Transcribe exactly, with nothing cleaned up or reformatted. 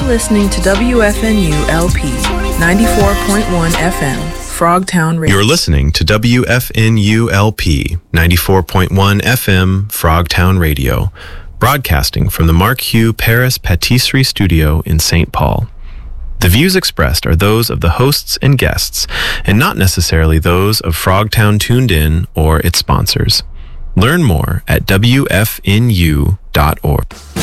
listening to W F N U L P ninety-four point one F M, Frogtown Radio. You're listening to W F N U L P ninety-four point one F M, Frogtown Radio, broadcasting from the Mark Hugh Paris Patisserie Studio in Saint Paul. The views expressed are those of the hosts and guests, and not necessarily those of Frogtown Tuned In or its sponsors. Learn more at W F N U dot org.